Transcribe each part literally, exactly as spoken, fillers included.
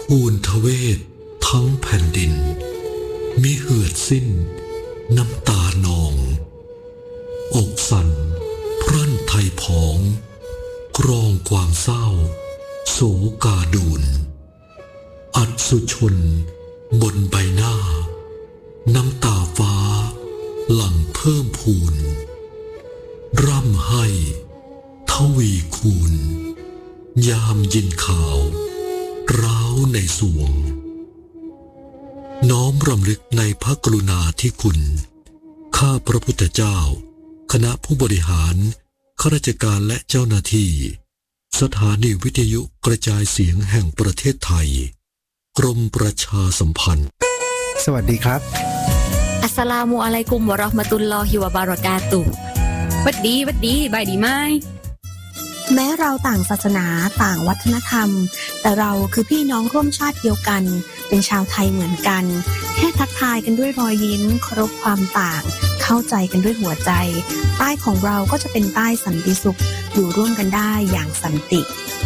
ทูลทเวศทั้งแผ่นดินมิเหือดสิ้นน้ำตานองอกสั่นพรั่นไทยผองกรองความเศร้าโศกาดูนอัศชนบนใบหน้าน้ำตาฟ้าหลั่งเพิ่มพูนร่ำให้ทวีคูณยามยินข่าวร้าวในสวงน้อมรำลึกในพระกรุณาธิคุณข้าพระพุทธเจ้าคณะผู้บริหารข้าราชการและเจ้าหน้าที่สถานีวิทยุกระจายเสียงแห่งประเทศไทยกรมประชาสัมพันธ์สวัสดีครับอัสสลามุอะลัยกุมวะเราะห์มะตุลลอฮิวะบารอกาตุฮ์วัดดีวัดดีบายดีไหมแม้เราต่างศาสนาต่างวัฒนธรรมแต่เราคือพี่น้องร่วมชาติเดียวกันเป็นชาวไทยเหมือนกันแค่ทักทายกันด้วยรอยยิ้มเคารพความต่างเข้าใจกันด้วยหัวใจใต้ของเราก็จะเป็นใต้สันติสุขอยู่ร่วมกันได้อย่างสันติ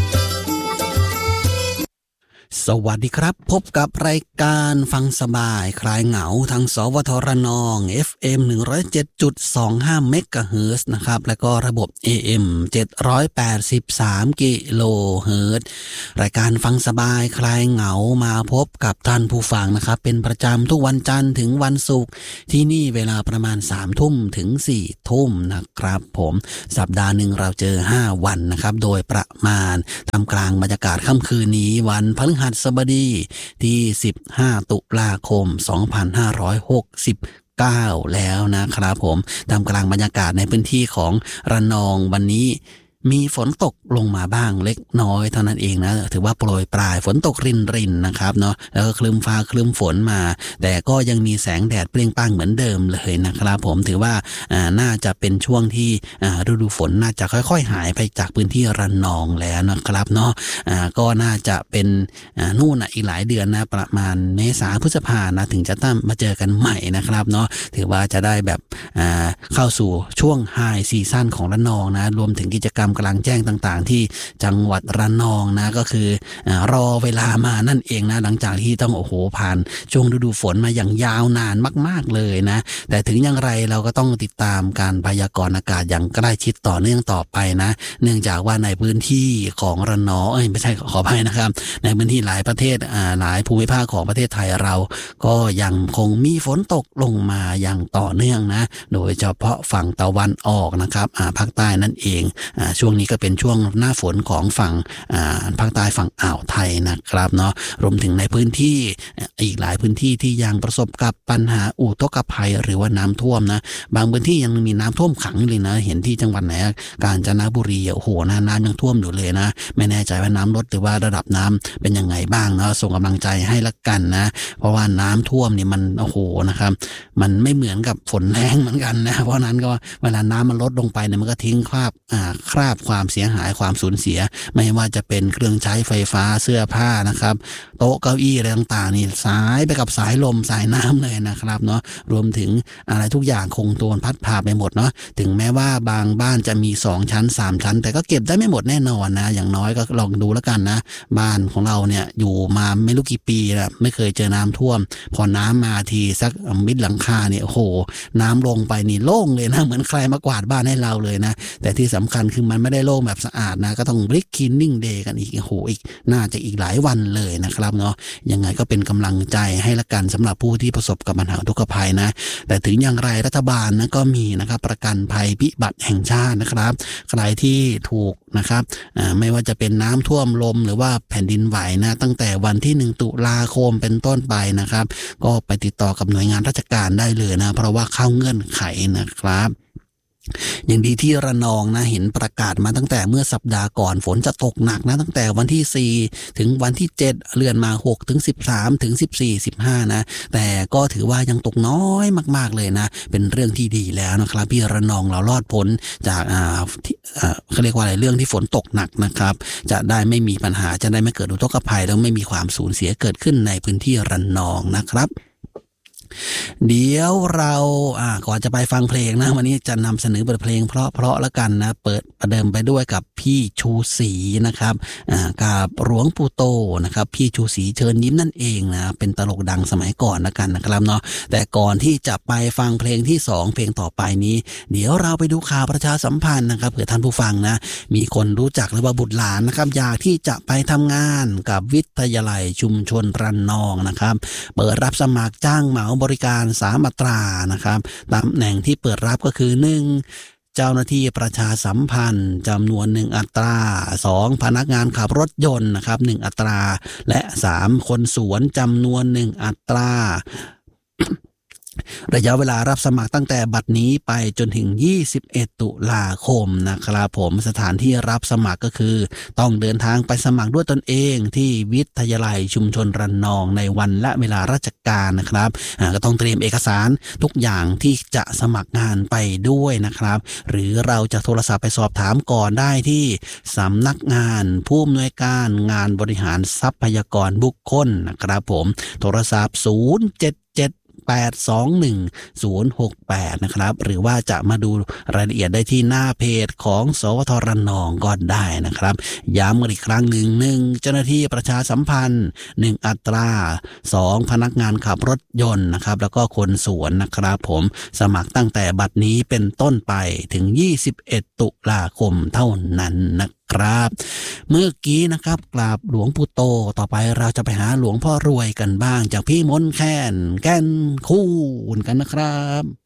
สวัสดีครับพบกับรายการฟังสบายคลายเหงาทางสวทระนอง เอฟ เอ็ม หนึ่งร้อยเจ็ดจุดสองห้า เมกะเฮิรตซ์นะครับแล้วก็ระบบ เอ เอ็ม เจ็ดร้อยแปดสิบสาม กิโลเฮิรตซ์รายการฟังสบายคลายเหงามาพบกับท่านผู้ฟังนะครับเป็นประจำทุกวันจันทร์ถึงวันศุกร์ที่นี่เวลาประมาณ สาม ทุ่มถึง สี่ ทุ่มนะครับผมสัปดาห์หนึ่งเราเจอห้าวันนะครับโดยประมาณท่ามกลางบรรยากาศค่ำคืนนี้วันพฤหัสบดีที่สิบห้าตุลาคมสองพันห้าร้อยหกสิบเก้าแล้วนะครับผมท่ามกลางบรรยากาศในพื้นที่ของระนองวันนี้มีฝนตกลงมาบ้างเล็กน้อยเท่านั้นเองนะถือว่าโปรยปลายฝนตกรินรินนะครับเนาะแล้วก็คลึ้มฟ้าคลึ้มฝนมาแต่ก็ยังมีแสงแดดเปรี้ยงป้างเหมือนเดิมเลยนะครับผมถือว่าอ่าน่าจะเป็นช่วงที่อ่าฤดูฝนน่าจะค่อยๆหายไปจากพื้นที่ระนองแล้วนะครับเนาะอ่าก็น่าจะเป็นอ่านู่นน่ะอีกหลายเดือนนะประมาณเมษาพฤษภานะถึงจะต้องมาเจอกันใหม่นะครับเนาะถือว่าจะได้แบบอ่าเข้าสู่ช่วงไฮซีซั่นของระนองนะรวมถึงกิจกรรมกำลังแจ้งต่างๆที่จังหวัดระนองนะก็คืออ่ารอเวลามานั่นเองนะหลังจากที่ต้องโอ้โหผ่านช่วงฤดูฝนมาอย่างยาวนานมากๆเลยนะแต่ถึงอย่างไรเราก็ต้องติดตามการพยากรณ์อากาศอย่างใกล้ชิดต่อเนื่องต่อไปนะเนื่องจากว่าในพื้นที่ของระนองเอ้ยไม่ใช่ขออภัยนะครับในพื้นที่หลายประเทศอ่าหลายภูมิภาคของประเทศไทยเราก็ยังคงมีฝนตกลงมาอย่างต่อเนื่องนะโดยเฉพาะฝั่งตะวันออกนะครับอ่าภาคใต้นั่นเองอ่าช่วงนี้ก็เป็นช่วงหน้าฝนของฝั่งภาคใต้ฝั่งอ่าวไทยนะครับเนาะรวมถึงในพื้นที่อีกหลายพื้นที่ที่ยังประสบกับปัญหาอุทกภัยหรือว่าน้ำท่วมนะบางพื้นที่ยังมีน้ำท่วมขังเลยนะเห็นที่จังหวัดไหนกาญจนบุรีโอ้โหน้ำยังท่วมอยู่เลยนะไม่แน่ใจว่าน้ำลดหรือว่าระดับน้ำเป็นยังไงบ้างนะส่งกำลังใจให้ละกันนะเพราะว่าน้ำท่วมนี่มันโอ้โหนะครับมันไม่เหมือนกับฝนแรงเหมือนกันนะเพราะนั้นก็เวลาน้ำมันลดลงไปเนี่ยมันก็ทิ้งคราบอ่าคราบความเสียหายความสูญเสียไม่ว่าจะเป็นเครื่องใช้ไฟฟ้าเสื้อผ้านะครับโต๊ะเก้าอี้อะไรต่างๆนี่สายไปกับสายลมสายน้ำเลยนะครับเนาะรวมถึงอะไรทุกอย่างคงโดนพัดพาไปหมดเนาะถึงแม้ว่าบางบ้านจะมีสองชั้นสามชั้นแต่ก็เก็บได้ไม่หมดแน่นอนนะอย่างน้อยก็ลองดูแล้วกันนะบ้านของเราเนี่ยอยู่มาไม่รู้กี่ปีแล้วไม่เคยเจอน้ำท่วมพอน้ำมาทีสักมิดหลังคาเนี่ยโอ้โหน้ำลงไปนี่โล่งเลยนะเหมือนใครมากวาดบ้านให้เราเลยนะแต่ที่สำคัญคือมันไม่ได้โล่งแบบสะอาดนะก็ต้องบริกคินนิ่งเดย์กันอีกโอ้โหอีกน่าจะอีกหลายวันเลยนะครับเนาะยังไงก็เป็นกำลังใจให้ละกันสำหรับผู้ที่ประสบกับปัญหาอุทกภัยนะแต่ถึงอย่างไรรัฐบาลนะก็มีนะครับประกันภัยพิบัติแห่งชาตินะครับใครที่ถูกนะครับไม่ว่าจะเป็นน้ำท่วมลมหรือว่าแผ่นดินไหวนะตั้งแต่วันที่หนึ่งตุลาคมเป็นต้นไปนะครับก็ไปติดต่อกับหน่วยงานราชการได้เลยนะเพราะว่าเข้าเงื่อนไขนะครับ อย่างดีที่ระนองนะเห็นประกาศมาตั้งแต่เมื่อสัปดาห์ก่อนฝนจะตกหนักนะตั้งแต่วันที่สี่ถึงวันที่เจ็ดเลื่อนมาหกถึงสิบสามถึงสิบสี่ สิบห้านะแต่ก็ถือว่ายังตกน้อยมากๆเลยนะเป็นเรื่องที่ดีแล้วนะครับพี่ระนองเรารอดพ้นจากอ่าอ่าเขาเรียกว่าอะไรเรื่องที่ฝนตกหนักนะครับจะได้ไม่มีปัญหาจะได้ไม่เกิดอุทกภัยแล้วไม่มีความสูญเสียเกิดขึ้นในพื้นที่ระนองนะครับเดี๋ยวเราอ่าก่อนจะไปฟังเพลงนะวันนี้จะนำเสนอบทเพลงเพราะๆแล้วกันนะเปิดประเดิมไปด้วยกับพี่ชูศรีนะครับอ่ากับหลวงปู่โตนะครับพี่ชูศรีเชิญยิ้มนั่นเองนะเป็นตลกดังสมัยก่อนแล้วกันนะครับเนาะแต่ก่อนที่จะไปฟังเพลงที่สองเพลงต่อไปนี้เดี๋ยวเราไปดูข่าวประชาสัมพันธ์นะครับเผื่อท่านผู้ฟังนะมีคนรู้จักหรือว่าบุตรหลานนะครับอยากที่จะไปทำงานกับวิทยาลัยชุมชนระนองนะครับเปิดรับสมัครจ้างเหมาบริการสามอัตรานะครับตำแหน่งที่เปิดรับก็คือหนึ่งเจ้าหน้าที่ประชาสัมพันธ์จำนวนหนึ่งอัตราสองพนักงานขับรถยนต์นะครับหนึ่งอัตราและสามคนสวนจำนวนหนึ่งอัตราระยะเวลารับสมัครตั้งแต่บัดนี้ไปจนถึงยี่สิบเอ็ดตุลาคมนะครับผมสถานที่รับสมัครก็คือต้องเดินทางไปสมัครด้วยตนเองที่วิทยาลัยชุมชนระนองในวันและเวลาราชการนะครับก็ต้องเตรียมเอกสารทุกอย่างที่จะสมัครงานไปด้วยนะครับหรือเราจะโทรศัพท์ไปสอบถามก่อนได้ที่สำนักงานผู้อำนวยการงานบริหารทรัพยากรบุคคลนะครับผมโทรศัพท์ศูนย์ เจ็ด เจ็ด แปด สอง หนึ่ง ศูนย์ หก แปดนะครับหรือว่าจะมาดูรายละเอียดได้ที่หน้าเพจของสวทระนองก็ได้นะครับย้ำกันอีกครั้งหนึ่งหนึ่งเจ้าหน้าที่ประชาสัมพันธ์หนึ่งอัตราสองพนักงานขับรถยนต์นะครับแล้วก็คนสวนนะครับผมสมัครตั้งแต่บัดนี้เป็นต้นไปถึงยี่สิบเอ็ดตุลาคมเท่านั้นนะครับเมื่อกี้นะครับกราบหลวงปู่โตต่อไปเราจะไปหาหลวงพ่อรวยกันบ้างจากพี่มนต์แคนแก่นคูนกันนะครับ